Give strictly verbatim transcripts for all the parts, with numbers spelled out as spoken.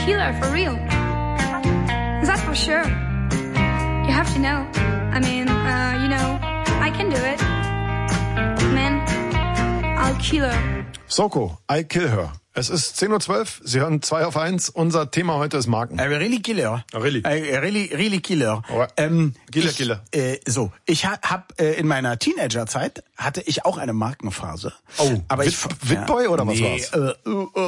killer for real. That's for sure. You have to know. I mean, uh, you know, I can do it. Man, I'll kill her. Soko, I kill her. Es ist zehn Uhr zwölf, Sie hören zwei auf eins. Unser Thema heute ist Marken. I really kill her. Oh, really? I really, really kill her. Oh, ähm, killer, ich, killer. Äh, so, ich ha, hab äh, in meiner Teenagerzeit hatte ich auch eine Markenphase. Oh, aber Wit, ich Witboy ja, oder was nee, war's? Äh,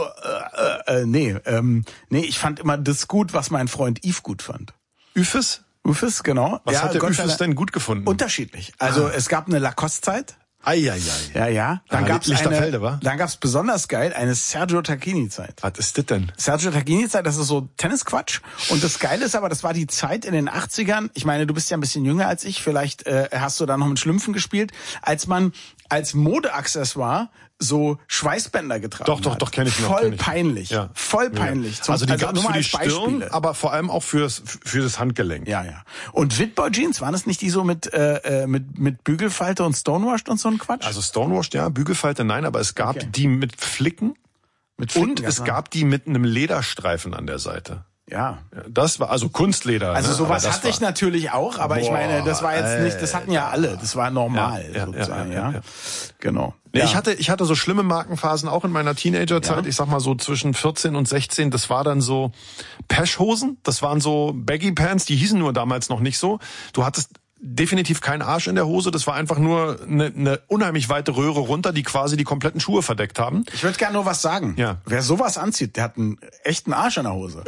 äh, äh, äh, nee, ähm, nee, ich fand immer das gut, was mein Freund Yves gut fand. Üfes? Üfes, genau. Was ja, hat der Gott sei Üfes Dank- denn gut gefunden? Unterschiedlich. Also Ah. es gab eine Lacoste-Zeit. Eieiei. Ja, ja. Dann Ah, gab's Lichterfelde, wa? eine, dann gab's besonders geil eine Sergio Tacchini-Zeit. Was ist das denn? Sergio Tacchini-Zeit, das ist so Tennisquatsch. Und das Geile ist aber, das war die Zeit in den achtzigern. Ich meine, du bist ja ein bisschen jünger als ich. Vielleicht äh, hast du da noch mit Schlümpfen gespielt. Als man als Modeaccessoire so Schweißbänder getragen Doch, doch, hat. doch, kenn ich noch. Voll kenn ich. peinlich. Ja. Voll peinlich. Ja. Zum- Also die also gab's nur für mal die als Stirn, Beispiele. aber vor allem auch fürs für das Handgelenk. Ja, ja. Und Witboy Jeans, waren das nicht die so mit äh, äh, mit mit Bügelfalte und Stonewashed und so ein Quatsch? Also Stonewashed, ja, Bügelfalte, nein, aber es gab Okay. die mit Flicken mit Flicken, und es ja. gab die mit einem Lederstreifen an der Seite. Ja. Ja, das war also Kunstleder. Also ne? sowas Aber das hatte ich war- natürlich auch, aber ich Boah, meine, das war jetzt nicht, das hatten ja alle, das war normal Ja, ja, sozusagen, ja, ja. ja, ja. Genau. Nee, ja. Ich hatte, ich hatte so schlimme Markenphasen auch in meiner Teenagerzeit. Ja. Ich sag mal so zwischen vierzehn und sechzehn. Das war dann so Peschhosen. Das waren so Baggy Pants. Die hießen nur damals noch nicht so. Du hattest definitiv keinen Arsch in der Hose. Das war einfach nur eine, eine unheimlich weite Röhre runter, die quasi die kompletten Schuhe verdeckt haben. Ich würde gerne nur was sagen. Ja. Wer sowas anzieht, der hat einen echten Arsch in der Hose.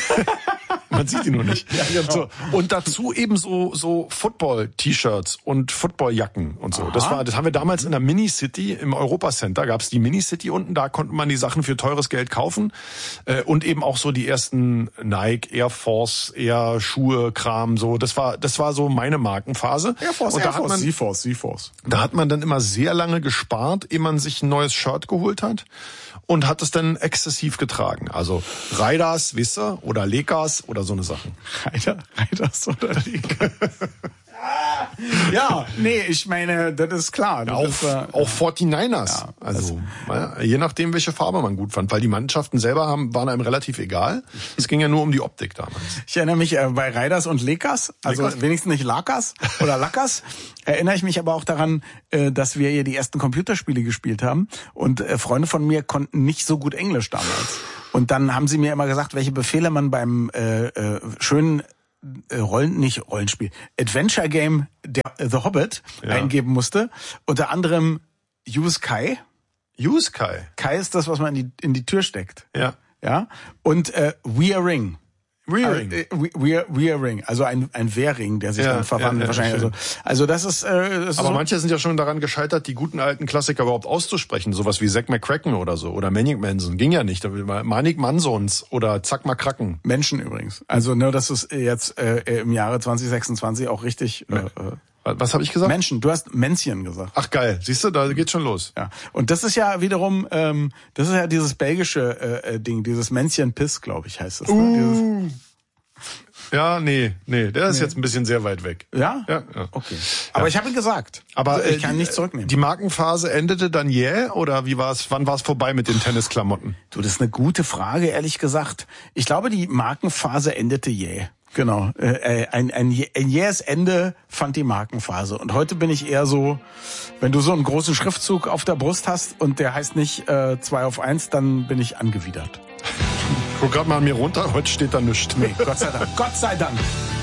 Man sieht die nur nicht. Ja, genau. so. Und dazu eben so, so Football-T-Shirts und Football-Jacken und so. Aha. Das war, das haben wir damals in der Mini-City im Europa-Center, gab's die Mini-City unten, da konnte man die Sachen für teures Geld kaufen. Äh, und eben auch so die ersten Nike, Air Force, Air Schuhe, Kram, so. Das war, das war so meine Markenphase. Air Force, und Air da hat Force, man, Seaforce, Seaforce. da hat man dann immer sehr lange gespart, ehe man sich ein neues Shirt geholt hat und hat es dann exzessiv getragen. Also Raiders, Wisser oder Lakers oder so eine Sachen. Reiter, Reiters oder Liga. Ja, nee, ich meine, das ist klar. Das Auch, ist, äh, auch forty-niners. Ja, also, ja, je nachdem, welche Farbe man gut fand. Weil die Mannschaften selber haben, waren einem relativ egal. Es ging ja nur um die Optik damals. Ich erinnere mich äh, bei Raiders und Lakers, also Lakers? wenigstens nicht Lakers oder Lackers, erinnere ich mich aber auch daran, äh, dass wir hier die ersten Computerspiele gespielt haben und äh, Freunde von mir konnten nicht so gut Englisch damals. Und dann haben sie mir immer gesagt, welche Befehle man beim äh, äh, schönen äh, Rollen, nicht Rollenspiel, Adventure Game der äh, The Hobbit Ja. eingeben musste. Unter anderem Use Kai. Use Kai. Kai ist das, was man in die, in die Tür steckt. Ja. Ja. Und äh, We are Ring. Rearing. Äh, We, we, we are Ring, also ein, ein Wehrring, der sich Ja, dann verwandelt ja, ja, wahrscheinlich. schön. Also, also das ist, äh, das Aber ist so, manche sind ja schon daran gescheitert, die guten alten Klassiker überhaupt auszusprechen. Sowas wie Zack McCracken oder so. Oder Manic Manson. Ging ja nicht. Manik Mansons oder Zack McCracken. Menschen übrigens. Also nur, dass es jetzt äh, im Jahre zwanzig sechsundzwanzig auch richtig äh, äh, Was habe ich gesagt? Menschen, du hast Männchen gesagt. Ach geil. Siehst du, da geht's schon los. Ja. Und das ist ja wiederum, ähm, das ist ja dieses belgische äh, Ding, dieses Männchen-Piss, glaube ich, heißt das. Ne? Uh. Dieses, Ja, nee, nee. Der ist jetzt ein bisschen sehr weit weg. ja? Ja, ja. Okay. Aber ich habe ihn gesagt. Aber ich kann äh, nicht zurücknehmen. Die Markenphase endete dann jäh oder wie war's? Wann war's vorbei mit den Tennisklamotten? Du, das ist eine gute Frage, ehrlich gesagt. Ich glaube, die Markenphase endete jäh. Genau. Äh, ein, ein, ein jähes Ende fand die Markenphase. Und heute bin ich eher so, wenn du so einen großen Schriftzug auf der Brust hast und der heißt nicht äh, zwei auf eins, dann bin ich angewidert. Guck grad mal an mir runter, heute steht da nichts. Nee, Gott sei Dank. Gott sei Dank.